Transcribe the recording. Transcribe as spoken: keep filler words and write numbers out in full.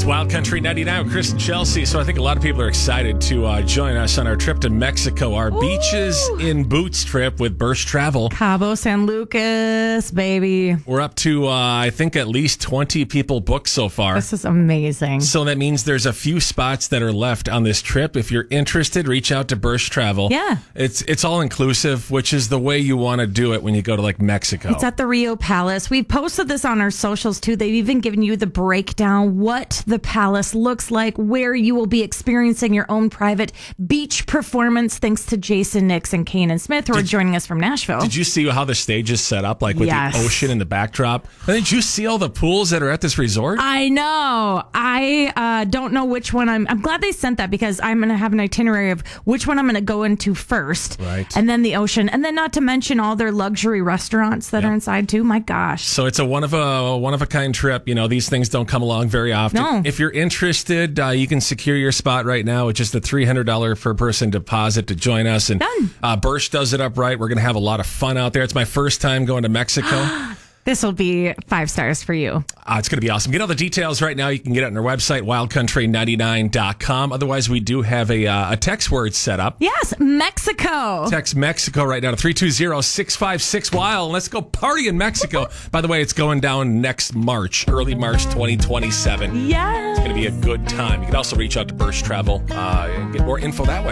Wild Country ninety-nine with Chris and Chelsea. So I think a lot of people are excited to uh, join us on our trip to Mexico, our Ooh. Beaches in Boots trip with Burst Travel. Cabo San Lucas, baby. We're up to, uh, I think, at least twenty people booked so far. This is amazing. So that means there's a few spots that are left on this trip. If you're interested, reach out to Burst Travel. Yeah. It's it's all inclusive, which is the way you want to do it when you go to like Mexico. It's at the Rio Palace. We've posted this on our socials too. They've even given you the breakdown, what the palace looks like, where you will be experiencing your own private beach performance, thanks to Jason Nix and Kanan Smith, who did, are joining us from Nashville. Did you see how the stage is set up, like with yes. the ocean in the backdrop? And did you see all the pools that are at this resort? I know. I uh, don't know which one I'm... I'm glad they sent that, because I'm going to have an itinerary of which one I'm going to go into first. Right. And then the ocean. And then not to mention all their luxury restaurants that yep. are inside too. My gosh. So it's a one of a one of a kind trip. You know, these things don't come along very often. No. If you're interested, uh, you can secure your spot right now with just a three hundred dollars per person deposit to join us. And Done. Uh, Burst does it up right. We're going to have a lot of fun out there. It's my first time going to Mexico. This will be five stars for you. Uh, it's going to be awesome. Get all the details right now. You can get it on our website, wild country ninety-nine dot com. Otherwise, we do have a, uh, a text word set up. Yes, Mexico. Text Mexico right now to three two zero, six five six, wild. Let's go party in Mexico. By the way, it's going down next March, early March twenty twenty-seven. Yes. It's going to be a good time. You can also reach out to Burst Travel uh, and get more info that way.